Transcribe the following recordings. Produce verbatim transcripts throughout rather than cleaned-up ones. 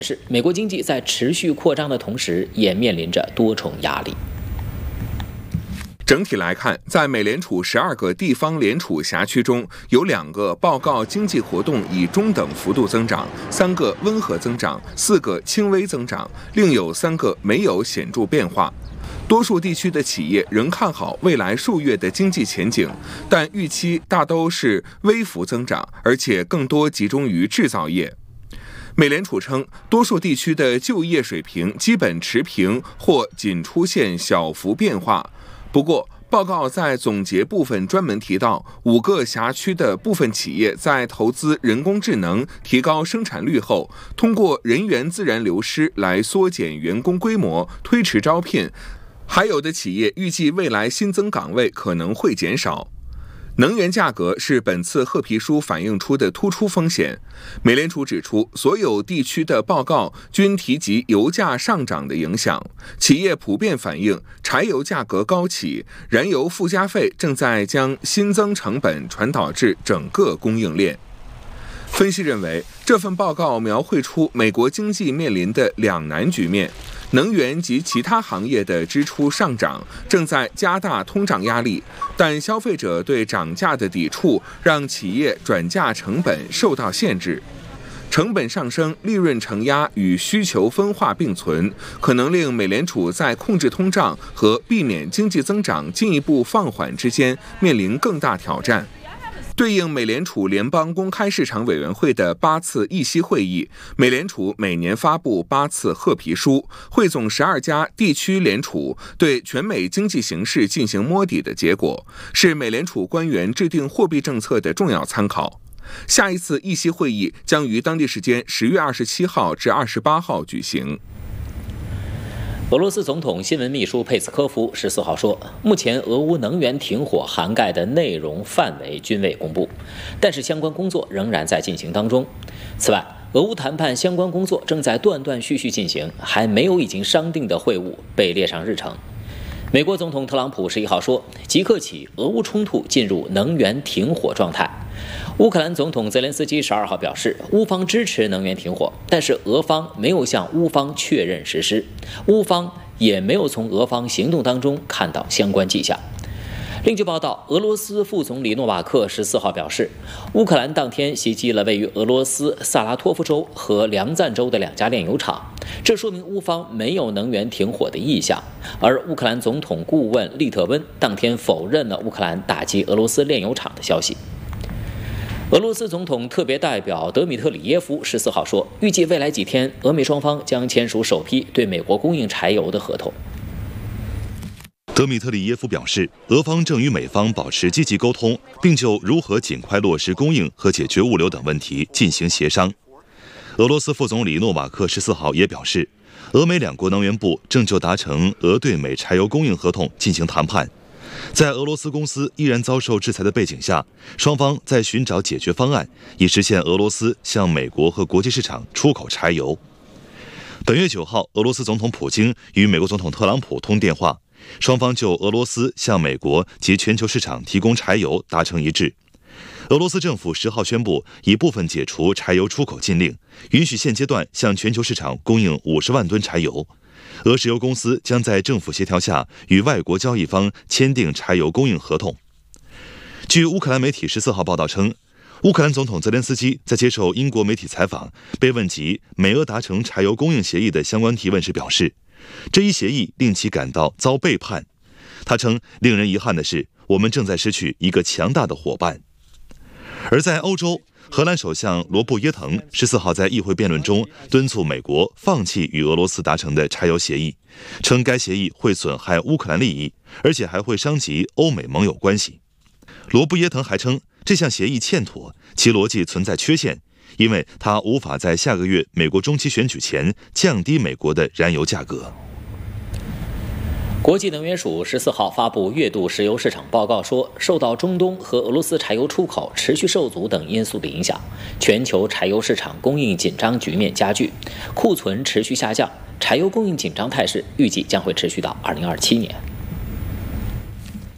是美国经济在持续扩张的同时，也面临着多重压力。 整体来看，在美联储十二个地方联储辖区中，有两个报告经济活动以中等幅度增长，三个温和增长，四个轻微增长，另有三个没有显著变化。多数地区的企业仍看好未来数月的经济前景，但预期大都是微幅增长，而且更多集中于制造业。美联储称，多数地区的就业水平基本持平或仅出现小幅变化。不过，报告在总结部分专门提到，五个辖区的部分企业在投资人工智能、提高生产率后，通过人员自然流失来缩减员工规模，推迟招聘。还有的企业预计未来新增岗位可能会减少。能源价格是本次褐皮书反映出的突出风险。美联储指出，所有地区的报告均提及油价上涨的影响，企业普遍反映柴油价格高企，燃油附加费正在将新增成本传导至整个供应链。分析认为，这份报告描绘出美国经济面临的两难局面。能源及其他行业的支出上涨，正在加大通胀压力，但消费者对涨价的抵触让企业转嫁成本受到限制。成本上升、利润承压与需求分化并存，可能令美联储在控制通胀和避免经济增长进一步放缓之间面临更大挑战。对应美联储联邦公开市场委员会的八次议息会议，美联储每年发布八次褐皮书，汇总十二家地区联储对全美经济形势进行摸底的结果，是美联储官员制定货币政策的重要参考。下一次议息会议将于当地时间十月二十七号至二十八号举行。 俄罗斯总统新闻秘书佩斯科夫十四号说，目前俄乌能源停火涵盖的内容范围均未公布，但是相关工作仍然在进行当中。此外，俄乌谈判相关工作正在断断续续进行，还没有已经商定的会晤被列上日程。美国总统特朗普十一号说，即刻起，俄乌冲突进入能源停火状态。乌克兰总统泽连斯基十二号表示，乌方支持能源停火，但是俄方没有向乌方确认实施，乌方也没有从俄方行动当中看到相关迹象。另据报道，俄罗斯副总理诺瓦克十四号表示，乌克兰当天袭击了位于俄罗斯萨拉托夫州和梁赞州的两家炼油厂，这说明乌方没有能源停火的意向。而乌克兰总统顾问利特温当天否认了乌克兰打击俄罗斯炼油厂的消息。俄罗斯总统特别代表德米特里耶夫十四号说，预计未来几天，俄美双方将签署首批对美国供应柴油的合同。 德米特里耶夫表示，俄方正与美方保持积极沟通，并就如何尽快落实供应和解决物流等问题进行协商。俄罗斯副总理诺瓦克十四号也表示，俄美两国能源部正就达成俄对美柴油供应合同进行谈判。在俄罗斯公司依然遭受制裁的背景下，双方在寻找解决方案，以实现俄罗斯向美国和国际市场出口柴油。本月九号，俄罗斯总统普京与美国总统特朗普通电话，双方就俄罗斯向美国及全球市场提供柴油达成一致。俄罗斯政府十号宣布，一部分解除柴油出口禁令，允许现阶段向全球市场供应五十万吨柴油。俄石油公司将在政府协调下与外国交易方签订柴油供应合同。据乌克兰媒体十四号报道称，乌克兰总统泽连斯基在接受英国媒体采访，被问及美俄达成柴油供应协议的相关提问时表示，这一协议令其感到遭背叛。他称，令人遗憾的是，我们正在失去一个强大的伙伴。而在欧洲，荷兰首相罗布耶腾十四号在议会辩论中敦促美国放弃与俄罗斯达成的柴油协议，称该协议会损害乌克兰利益，而且还会伤及欧美盟友关系。罗布耶腾还称，这项协议欠妥，其逻辑存在缺陷，因为它无法在下个月美国中期选举前降低美国的燃油价格。 国际能源署十四号发布月度石油市场报告说，受到中东和俄罗斯柴油出口持续受阻等因素的影响，全球柴油市场供应紧张局面加剧，库存持续下降，柴油供应紧张态势预计将会持续到二零二七年。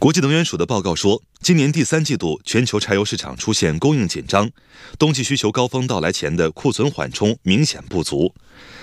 国际能源署的报告说，今年第三季度全球柴油市场出现供应紧张，冬季需求高峰到来前的库存缓冲明显不足。